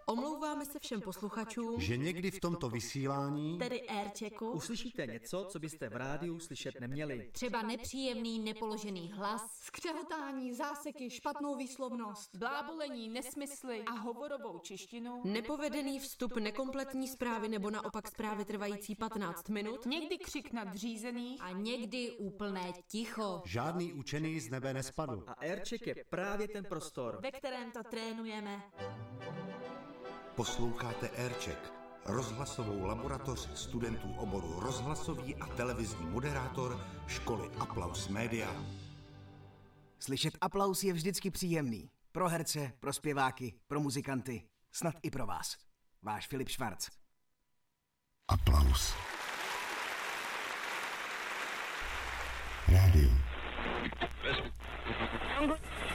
Omlouváme se všem posluchačům, že někdy v tomto vysílání, tedy airchecku, uslyšíte něco, co byste v rádiu slyšet neměli. Třeba nepříjemný, nepoložený hlas, skřehotání, záseky, špatnou výslovnost, blábolení, nesmysly a hovorovou češtinu, nepovedený vstup, nekompletní zprávy nebo naopak zprávy trvající 15 minut, někdy křik nadřízených a někdy úplné ticho. Žádný učený z nebe nespadl. A aircheck je právě ten prostor, ve kterém to trénujeme. Posloucháte aircheck, rozhlasovou laboratoř studentů oboru rozhlasový a televizní moderátor školy Applaus Media. Slyšet aplaus je vždycky příjemný. Pro herce, pro zpěváky, pro muzikanty, snad i pro vás. Váš Filip Švarc. Applaus. Rádio.